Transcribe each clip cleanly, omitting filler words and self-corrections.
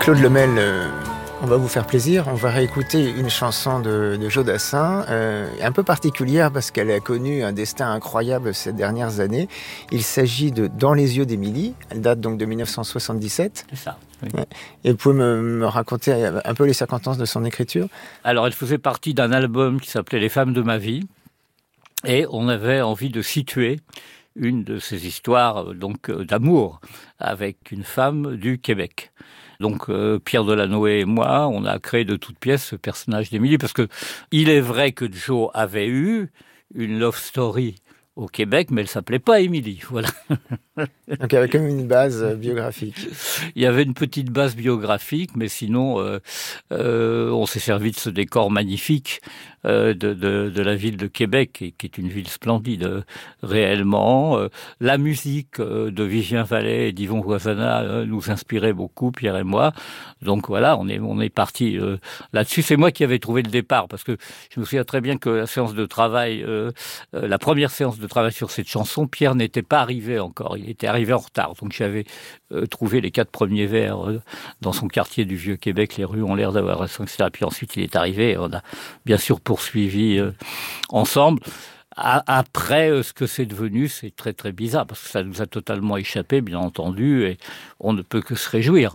Claude Lemel, on va vous faire plaisir. On va réécouter une chanson de Joe Dassin, un peu particulière parce qu'elle a connu un destin incroyable ces dernières années. Il s'agit de Dans les yeux d'Émilie. Elle date donc de 1977. C'est ça. Oui. Et vous pouvez me raconter un peu les circonstances de son écriture? Alors, elle faisait partie d'un album qui s'appelait Les femmes de ma vie. Et on avait envie de situer une de ces histoires d'amour avec une femme du Québec. Donc Pierre Delanoë et moi, on a créé de toutes pièces ce personnage d'Émilie, parce que il est vrai que Joe avait eu une love story au Québec, mais elle s'appelait pas Émilie, voilà. Donc il y avait quand même une base biographique. Il y avait une petite base biographique, mais sinon, on s'est servi de ce décor magnifique de la ville de Québec, qui est une ville splendide, réellement. La musique de Vivien Vallet et d'Yvon Voisana nous inspirait beaucoup, Pierre et moi. Donc voilà, on est parti là-dessus. C'est moi qui avais trouvé le départ, parce que je me souviens très bien que la séance de travail, la première séance de travail sur cette chanson, Pierre n'était pas arrivé encore. Il était arrivé en retard. Donc j'avais trouvé les 4 premiers vers dans son quartier du Vieux-Québec. Les rues ont l'air d'avoir etc. Puis ensuite, il est arrivé. On a bien sûr poursuivi ensemble. Après, ce que c'est devenu, c'est très très bizarre, parce que ça nous a totalement échappé, bien entendu, et on ne peut que se réjouir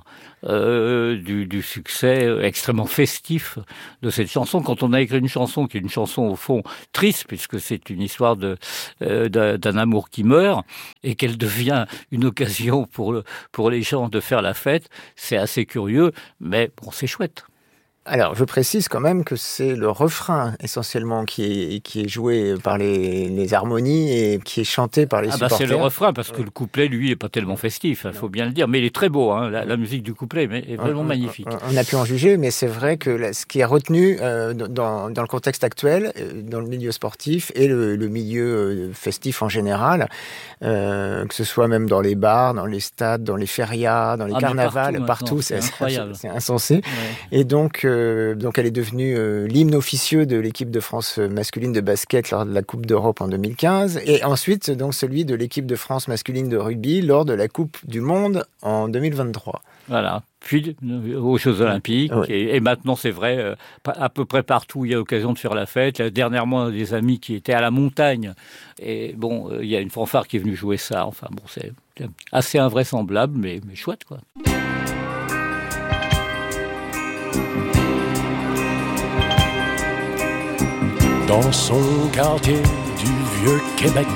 du succès extrêmement festif de cette chanson. Quand on a écrit une chanson qui est une chanson au fond triste, puisque c'est une histoire d'un amour qui meurt, et qu'elle devient une occasion pour les gens de faire la fête, c'est assez curieux, mais bon, c'est chouette. Alors, je précise quand même que c'est le refrain essentiellement qui est joué par les harmonies et qui est chanté par les supporters. C'est le refrain, parce que le couplet, lui, est pas tellement festif, il faut bien le dire. Mais il est très beau, hein, la musique du couplet est vraiment magnifique. On a pu en juger, mais c'est vrai que ce qui est retenu dans le contexte actuel, dans le milieu sportif et le milieu festif en général, que ce soit même dans les bars, dans les stades, dans les férias, dans les carnavals, partout, c'est incroyable. C'est insensé. Ouais. Et donc elle est devenue l'hymne officieux de l'équipe de France masculine de basket lors de la Coupe d'Europe en 2015, et ensuite donc celui de l'équipe de France masculine de rugby lors de la Coupe du Monde en 2023. Voilà. Puis aux Jeux Olympiques, oui. Et maintenant c'est vrai, à peu près partout il y a l'occasion de faire la fête. Dernièrement, des amis qui étaient à la montagne, et bon, il y a une fanfare qui est venue jouer ça. Enfin bon, c'est assez invraisemblable, mais chouette, quoi. Dans son quartier du Vieux-Québec,